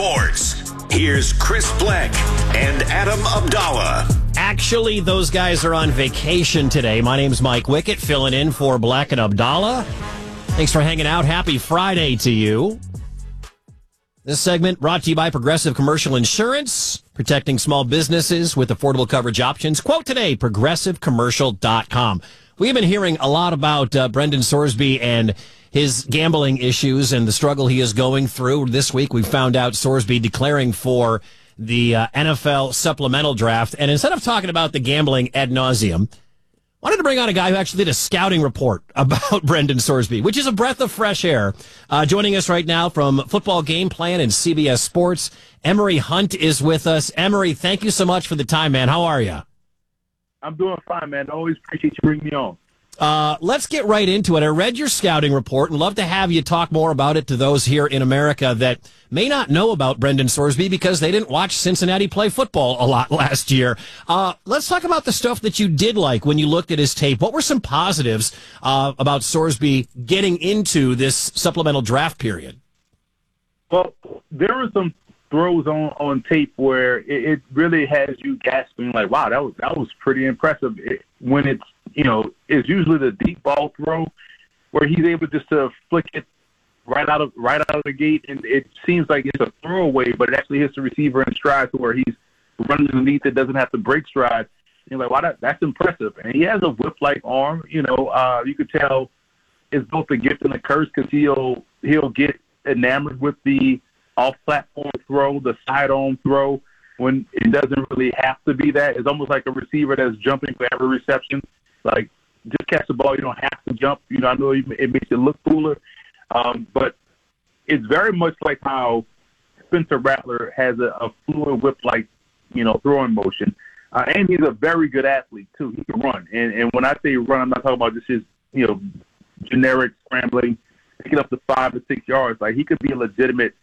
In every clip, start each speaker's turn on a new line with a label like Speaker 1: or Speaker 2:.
Speaker 1: Sports. Here's Chris Black and Adam Abdallah.
Speaker 2: Actually, those guys are on vacation today. My name's Mike Wickett, filling in for Black and Abdallah. Thanks for hanging out. Happy Friday to you. This segment brought to you by Progressive Commercial Insurance, protecting small businesses with affordable coverage options. Quote today, progressivecommercial.com. We have been hearing a lot about Brendan Sorsby and his gambling issues and the struggle he is going through. This week, we found out Sorsby declaring for the NFL supplemental draft. And instead of talking about the gambling ad nauseum, wanted to bring on a guy who actually did a scouting report about Brendan Sorsby, which is a breath of fresh air. Joining us right now from Football Game Plan and CBS Sports, Emory Hunt is with us. Emory, thank you so much for the time, man. How are you?
Speaker 3: I'm doing fine, man. Always appreciate you bringing me on.
Speaker 2: Let's get right into it. I read your scouting report and love to have you talk more about it to those here in America that may not know about Brendan Sorsby because they didn't watch Cincinnati play football a lot last year. Let's talk about the stuff that you did like when you looked at his tape. What were some positives about Sorsby getting into this supplemental draft period?
Speaker 3: Well, there were some throws on tape where it really has you gasping like, wow, that was pretty impressive. When it's, it's usually the deep ball throw where he's able just to flick it right out of the gate, and it seems like it's a throwaway, but it actually hits the receiver in stride to where he's running underneath it, doesn't have to break stride. And you're like, wow, that's impressive. And he has a whip-like arm. You could tell it's both a gift and a curse because he'll get enamored with the off-platform throw, the side-on throw, when it doesn't really have to be that. It's almost like a receiver that's jumping for every reception. Like, just catch the ball. You don't have to jump. I know it makes it look cooler. But it's very much like how Spencer Rattler has a fluid whip-like, throwing motion. And he's a very good athlete, too. He can run. And when I say run, I'm not talking about just his, generic scrambling, picking up the 5 to 6 yards. Like, he could be a legitimate,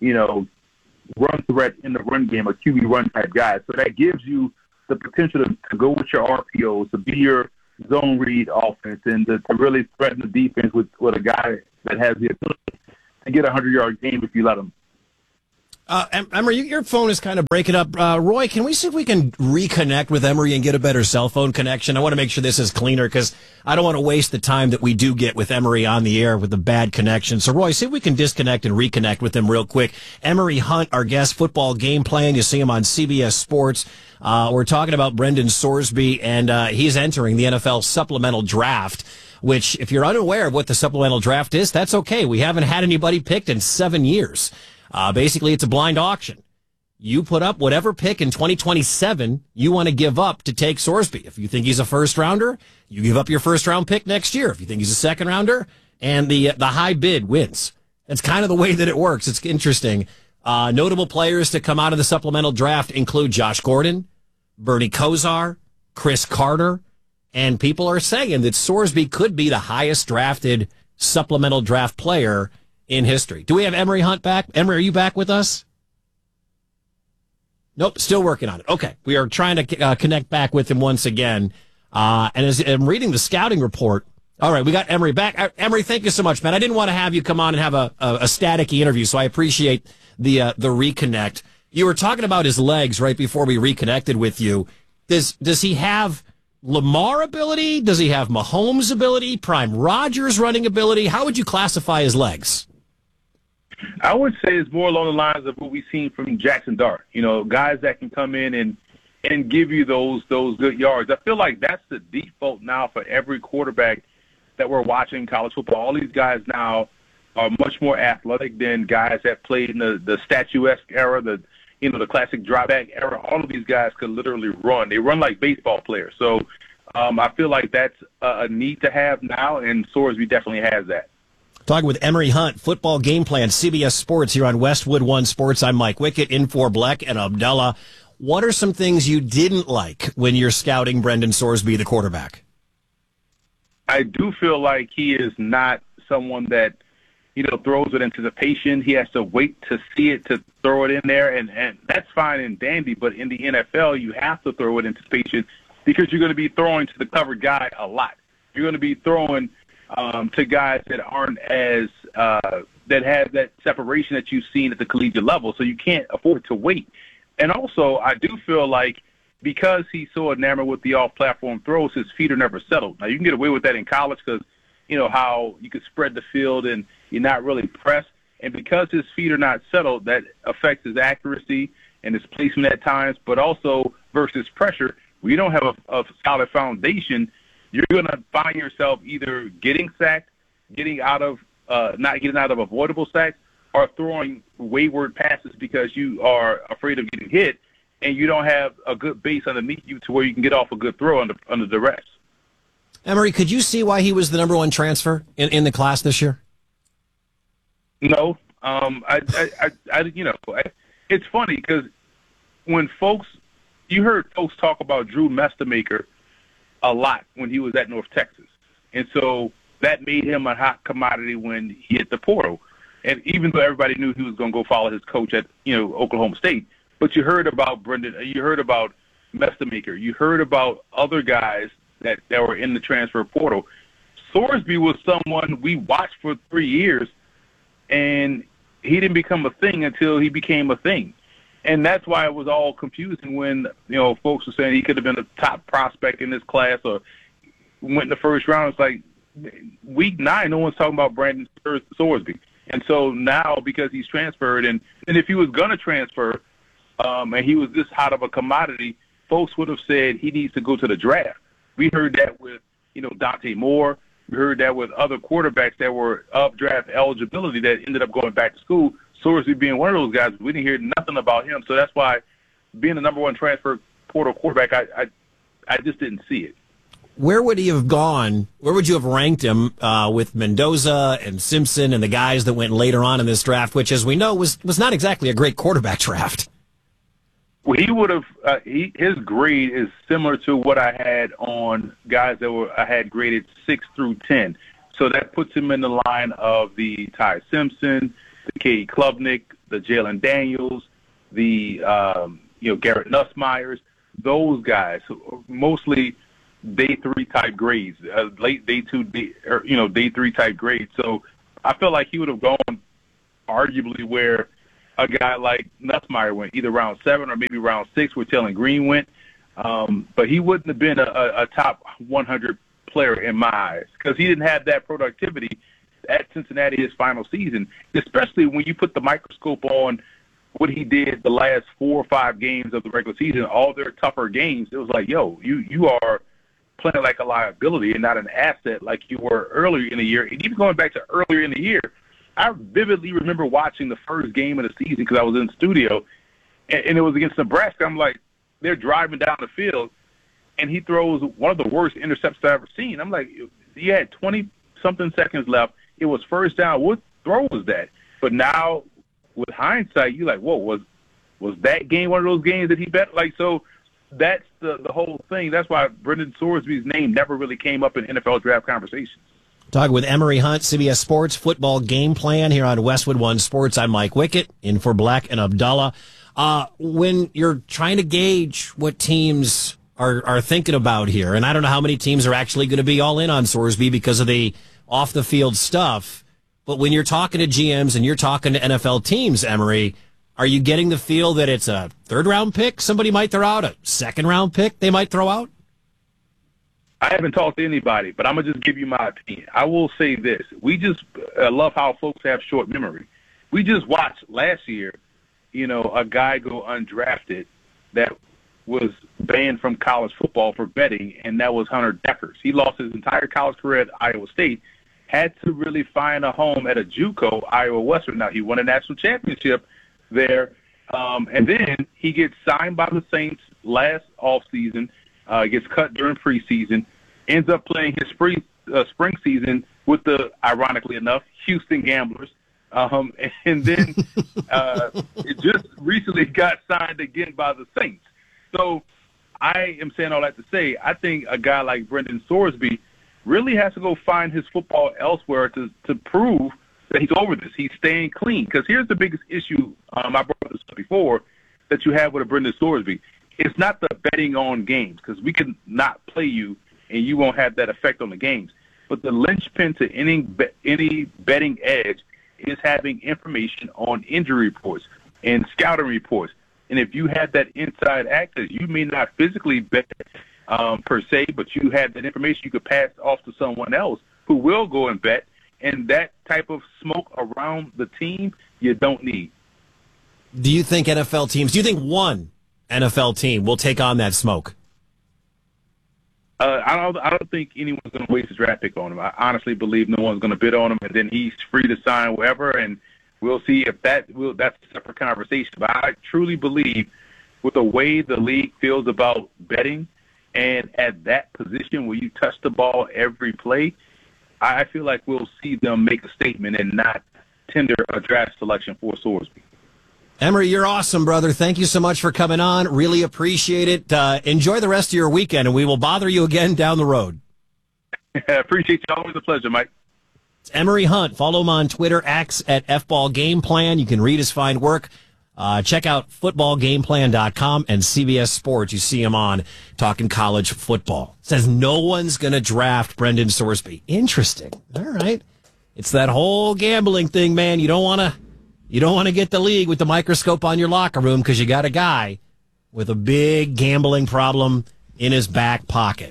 Speaker 3: run threat in the run game, a QB run type guy. So that gives you the potential to go with your RPOs, to be your zone read offense, and to really threaten the defense with a guy that has the ability to get a 100-yard game if you let him.
Speaker 2: Emory, your phone is kind of breaking up. Roy, can we see if we can reconnect with Emory and get a better cell phone connection? I want to make sure this is cleaner because I don't want to waste the time that we do get with Emory on the air with a bad connection. So, Roy, see if we can disconnect and reconnect with him real quick. Emory Hunt, our guest, Football Game Plan. You see him on CBS Sports. We're talking about Brendan Sorsby, and he's entering the NFL supplemental draft, which, if you're unaware of what the supplemental draft is, that's okay. We haven't had anybody picked in 7 years. Basically, it's a blind auction. You put up whatever pick in 2027 you want to give up to take Sorsby. If you think he's a first-rounder, you give up your first-round pick next year. If you think he's a second-rounder, and the high bid wins. That's kind of the way that it works. It's interesting. Notable players to come out of the supplemental draft include Josh Gordon, Bernie Kosar, Chris Carter, and people are saying that Sorsby could be the highest-drafted supplemental draft player in history. Do we have Emory Hunt back? Emory, are you back with us? Nope, still working on it. Okay, we are trying to connect back with him once again. And as I'm reading the scouting report, all right, we got Emory back. Emory, thank you so much, man. I didn't want to have you come on and have a staticky interview, so I appreciate the reconnect. You were talking about his legs right before we reconnected with you. Does he have Lamar ability? Does he have Mahomes ability? Prime Rodgers running ability? How would you classify his legs?
Speaker 3: I would say it's more along the lines of what we've seen from Jackson Dart. Guys that can come in and give you those good yards. I feel like that's the default now for every quarterback that we're watching college football. All these guys now are much more athletic than guys that played in the statuesque era, the classic drawback era. All of these guys could literally run. They run like baseball players. So I feel like that's a need to have now, and Sorsby definitely has that.
Speaker 2: Talking with Emory Hunt, Football Game Plan, CBS Sports here on Westwood One Sports. I'm Mike Wickett, in for Black and Abdallah. What are some things you didn't like when you're scouting Brendan Sorsby, the quarterback?
Speaker 3: I do feel like he is not someone that, throws with anticipation. He has to wait to see it to throw it in there, and that's fine and dandy. But in the NFL, you have to throw it in anticipation because you're going to be throwing to the covered guy a lot. You're going to be throwing to guys that aren't as that has that separation that you've seen at the collegiate level, so you can't afford to wait. And also, I do feel like because he's so enamored with the off-platform throws, his feet are never settled. Now, you can get away with that in college because, how you can spread the field and you're not really pressed. And because his feet are not settled, that affects his accuracy and his placement at times, but also versus pressure. When you don't have a solid foundation, you're going to find yourself either getting sacked, not getting out of avoidable sacks, or throwing wayward passes because you are afraid of getting hit and you don't have a good base underneath you to where you can get off a good throw under duress.
Speaker 2: Emory, could you see why he was the number one transfer in the class this year?
Speaker 3: No. It's funny because when you heard folks talk about Drew Mestemaker a lot when he was at North Texas. And so that made him a hot commodity when he hit the portal. And even though everybody knew he was going to go follow his coach at, Oklahoma State, but you heard about Brendan, you heard about Mestemaker, you heard about other guys that were in the transfer portal. Sorsby was someone we watched for 3 years, and he didn't become a thing until he became a thing. And that's why it was all confusing when, folks were saying he could have been a top prospect in this class or went in the first round. It's like week 9, no one's talking about Brandon Sorsby. And so now because he's transferred, and if he was going to transfer and he was this hot of a commodity, folks would have said he needs to go to the draft. We heard that with, Dante Moore. We heard that with other quarterbacks that were up draft eligibility that ended up going back to school. Sorsby being one of those guys, we didn't hear nothing about him. So that's why being the number one transfer portal quarterback, I just didn't see it.
Speaker 2: Where would he have gone? Where would you have ranked him with Mendoza and Simpson and the guys that went later on in this draft, which, as we know, was not exactly a great quarterback draft?
Speaker 3: Well, he would have. His grade is similar to what I had on guys I had graded 6 through 10. So that puts him in the line of the Ty Simpson, the Katie Klubnik, the Jalen Daniels, the Garrett Nussmeyers. Those guys, mostly day 3 type grades, late day 2, day 3 type grades. So I feel like he would have gone arguably where a guy like Nussmeier went, either round 7 or maybe round 6 where Tellen Green went. But he wouldn't have been a top 100 player in my eyes because he didn't have that productivity at Cincinnati his final season, especially when you put the microscope on what he did the last 4 or 5 games of the regular season, all their tougher games. It was like, you are playing like a liability and not an asset like you were earlier in the year. And even going back to earlier in the year, I vividly remember watching the first game of the season because I was in the studio, and it was against Nebraska. I'm like, they're driving down the field, and he throws one of the worst intercepts I've ever seen. I'm like, he had 20-something seconds left. It was first down. What throw was that? But now, with hindsight, you're like, whoa, was that game one of those games that he bet? Like, so that's the whole thing. That's why Brendan Sorsby's name never really came up in NFL draft conversations.
Speaker 2: Talking with Emory Hunt, CBS Sports Football Game Plan here on Westwood One Sports. I'm Mike Wickett, in for Black and Abdallah. When you're trying to gauge what teams are thinking about here, and I don't know how many teams are actually going to be all in on Sorsby because of the off-the-field stuff, but when you're talking to GMs and you're talking to NFL teams, Emory, are you getting the feel that it's a third-round pick somebody might throw out, a second-round pick they might throw out?
Speaker 3: I haven't talked to anybody, but I'm going to just give you my opinion. I will say this. We just love how folks have short memory. We just watched last year, a guy go undrafted that was banned from college football for betting, and that was Hunter Dekkers. He lost his entire college career at Iowa State, had to really find a home at a JUCO, Iowa Western. Now, he won a national championship there, and then he gets signed by the Saints last offseason. Gets cut during preseason, ends up playing his spring season with the, ironically enough, Houston Gamblers. And then it just recently got signed again by the Saints. So I am saying all that to say I think a guy like Brendan Sorsby really has to go find his football elsewhere to prove that he's over this. He's staying clean. Because here's the biggest issue, I brought this up before, that you have with a Brendan Sorsby. It's not the betting on games, because we can not play you and you won't have that effect on the games. But the linchpin to any betting edge is having information on injury reports and scouting reports. And if you have that inside access, you may not physically bet per se, but you have that information you could pass off to someone else who will go and bet. And that type of smoke around the team, you don't need.
Speaker 2: Do you think NFL teams, do you think one NFL team will take on that smoke?
Speaker 3: I don't think anyone's going to waste a draft pick on him. I honestly believe no one's going to bid on him, and then he's free to sign wherever, and we'll see if that's a separate conversation. But I truly believe with the way the league feels about betting and at that position where you touch the ball every play, I feel like we'll see them make a statement and not tender a draft selection for Sorsby.
Speaker 2: Emory, you're awesome, brother. Thank you so much for coming on. Really appreciate it. Enjoy the rest of your weekend, and we will bother you again down the road.
Speaker 3: Appreciate you. Always a pleasure, Mike.
Speaker 2: It's Emory Hunt. Follow him on Twitter, X at FBall Game Plan. You can read his fine work. Check out footballgameplan.com and CBS Sports. You see him on talking college football. Says no one's going to draft Brendan Sorsby. Interesting. All right. It's that whole gambling thing, man. You don't want to get the league with the microscope on your locker room because you got a guy with a big gambling problem in his back pocket.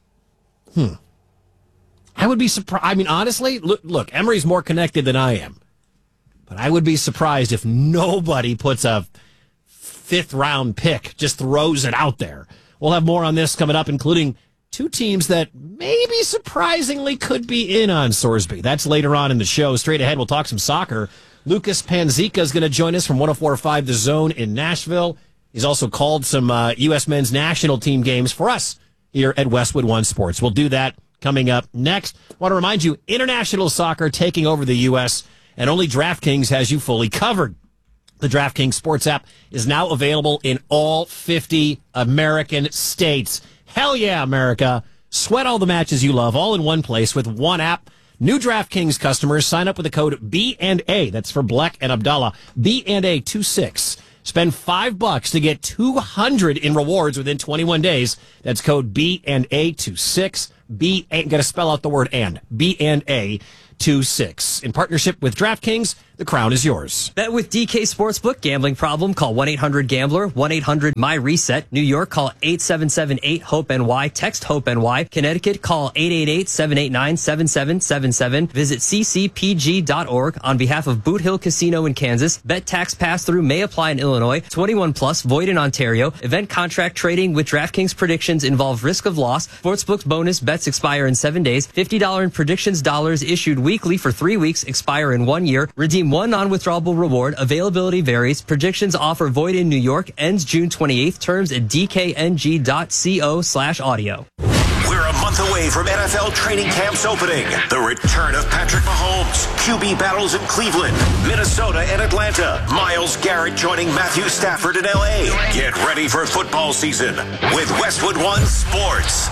Speaker 2: I would be surprised. I mean, honestly, look, Emory's more connected than I am. But I would be surprised if nobody puts a 5th-round pick, just throws it out there. We'll have more on this coming up, including 2 teams that maybe surprisingly could be in on Sorsby. That's later on in the show. Straight ahead, we'll talk some soccer. Lucas Panzica is going to join us from 104.5 The Zone in Nashville. He's also called some U.S. men's national team games for us here at Westwood One Sports. We'll do that coming up next. I want to remind you, international soccer taking over the U.S., and only DraftKings has you fully covered. The DraftKings Sports app is now available in all 50 American states. Hell yeah, America. Sweat all the matches you love all in one place with one app. New DraftKings customers sign up with the code B&A. That's for Black and Abdallah. B&A 26. Spend $5 to get $200 in rewards within 21 days. That's code B&A 26. Got to spell out the word and. B&A 26. In partnership with DraftKings, the crown is yours.
Speaker 4: Bet with DK Sportsbook. Gambling problem? Call 1-800-GAMBLER. 1-800-MY-RESET. New York, call 877-8-HOPE-NY. Text HOPE-NY. Connecticut, call 888-789-7777. Visit ccpg.org. On behalf of Boot Hill Casino in Kansas, bet tax pass-through may apply in Illinois. 21 plus, void in Ontario. Event contract trading with DraftKings predictions involve risk of loss. Sportsbook's bonus bets expire in 7 days. $50 in predictions dollars issued weekly for 3 weeks, expire in 1 year. Redeem one non-withdrawable reward. Availability varies. Predictions offer void in New York. Ends June 28th. Terms at dkng.co/audio.
Speaker 1: We're a month away from NFL training camps opening. The return of Patrick Mahomes. QB battles in Cleveland, Minnesota, and Atlanta. Myles Garrett joining Matthew Stafford in L.A. Get ready for football season with Westwood One Sports.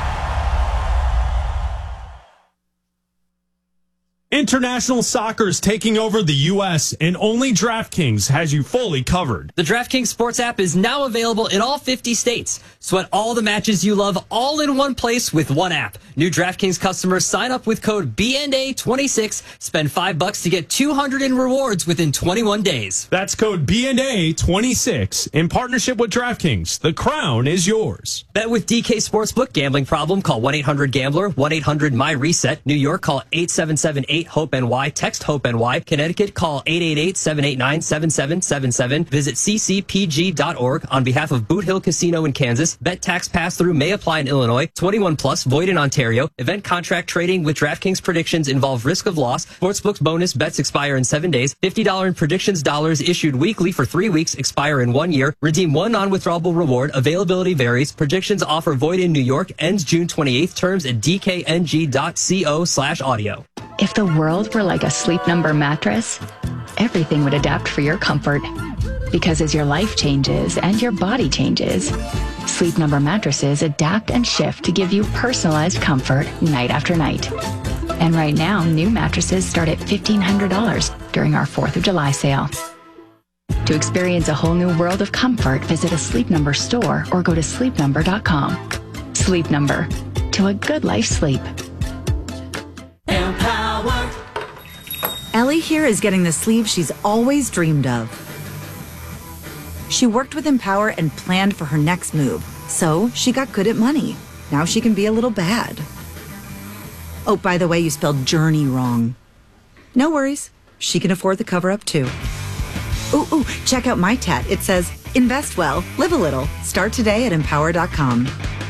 Speaker 5: International soccer is taking over the U.S., and only DraftKings has you fully covered.
Speaker 4: The DraftKings Sports app is now available in all 50 states. Sweat all the matches you love all in one place with one app. New DraftKings customers sign up with code BNA26. Spend $5 to get $200 in rewards within 21 days.
Speaker 5: That's code BNA26 in partnership with DraftKings. The crown is yours.
Speaker 4: Bet with DK Sportsbook. Gambling problem? Call 1-800-GAMBLER. 1-800-MY-RESET. New York, call 877-8-HOPE-NY. Text HOPE-NY. Connecticut, call 888-789-7777. Visit ccpg.org. On behalf of Boot Hill Casino in Kansas, bet tax pass-through may apply in Illinois. 21 plus, void in Ontario. Event contract trading with DraftKings predictions involve risk of loss. Sportsbook's bonus bets expire in 7 days. $50 in predictions dollars issued weekly for 3 weeks, expire in 1 year. Redeem one non-withdrawable reward. Availability varies. Predictions offer void in New York. Ends June 28th. Terms at dkng.co/audio.
Speaker 6: If the world were like a Sleep Number mattress, everything would adapt for your comfort. Because as your life changes and your body changes, Sleep Number mattresses adapt and shift to give you personalized comfort night after night. And right now, new mattresses start at $1,500 during our 4th of July sale. To experience a whole new world of comfort, visit a Sleep Number store or go to sleepnumber.com. Sleep Number. To a good life sleep.
Speaker 7: LA Truly here is getting the sleeve she's always dreamed of. She worked with Empower and planned for her next move, so she got good at money. Now she can be a little bad. Oh, by the way, you spelled journey wrong. No worries. She can afford the cover-up, too. Ooh, check out my tat. It says, invest well, live a little. Start today at Empower.com.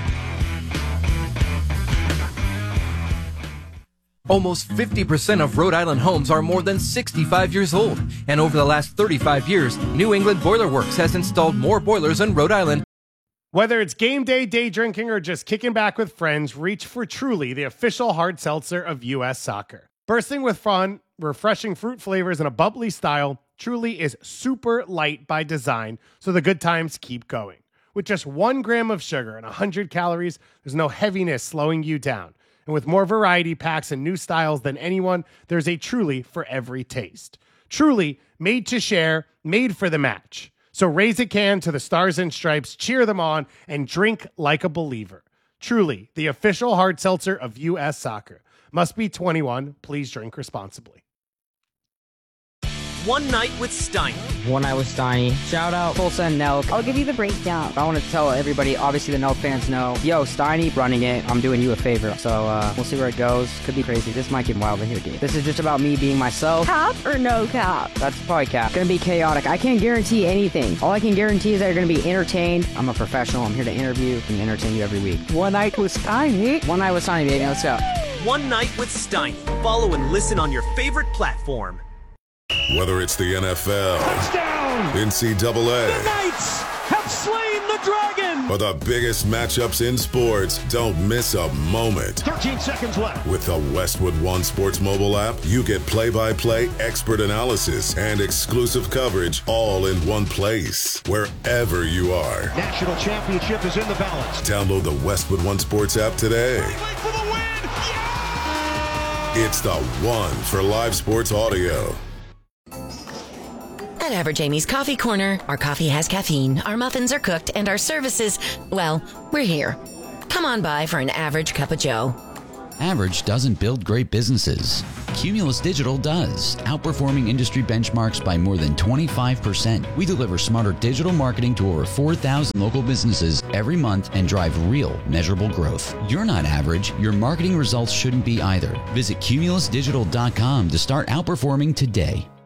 Speaker 8: Almost 50% of Rhode Island homes are more than 65 years old. And over the last 35 years, New England Boiler Works has installed more boilers in Rhode Island.
Speaker 9: Whether it's game day, day drinking, or just kicking back with friends, reach for Truly, the official hard seltzer of U.S. Soccer. Bursting with fun, refreshing fruit flavors, and a bubbly style, Truly is super light by design, so the good times keep going. With just 1 gram of sugar and 100 calories, there's no heaviness slowing you down. And with more variety packs and new styles than anyone, there's a Truly for every taste. Truly, made to share, made for the match. So raise a can to the Stars and Stripes, cheer them on, and drink like a believer. Truly, the official hard seltzer of U.S. Soccer. Must be 21. Please drink responsibly.
Speaker 10: One Night with Steiny.
Speaker 11: One Night with Steiny. Shout out Tulsa and Nelk.
Speaker 12: I'll give you the breakdown.
Speaker 11: I want to tell everybody, obviously the Nelk fans know, yo, Steiny running it. I'm doing you a favor. So we'll see where it goes. Could be crazy. This might get wild in here, dude. This is just about me being myself.
Speaker 12: Cap or no cap?
Speaker 11: That's probably cap. It's going to be chaotic. I can't guarantee anything. All I can guarantee is that you're going to be entertained. I'm a professional. I'm here to interview and entertain you every week.
Speaker 12: One Night with Steiny.
Speaker 11: One Night with Steiny, baby. Let's go.
Speaker 10: One Night with Steiny. Follow and listen on your favorite platform.
Speaker 13: Whether it's the NFL,
Speaker 14: touchdown,
Speaker 13: NCAA,
Speaker 14: the Knights have slain the dragon,
Speaker 13: or the biggest matchups in sports, don't miss a moment.
Speaker 14: 13 seconds left.
Speaker 13: With the Westwood One Sports mobile app, you get play-by-play expert analysis and exclusive coverage all in one place, wherever you are.
Speaker 14: National championship is in the balance.
Speaker 13: Download the Westwood One Sports app today.
Speaker 14: For the win. Yeah!
Speaker 13: It's the one for live sports audio.
Speaker 15: At Average Amy's Coffee Corner, our coffee has caffeine, our muffins are cooked, and our services, well, we're here. Come on by for an average cup of joe.
Speaker 16: Average doesn't build great businesses. Cumulus Digital does, outperforming industry benchmarks by more than 25%. We deliver smarter digital marketing to over 4,000 local businesses every month and drive real, measurable growth. You're not average. Your marketing results shouldn't be either. Visit cumulusdigital.com to start outperforming today.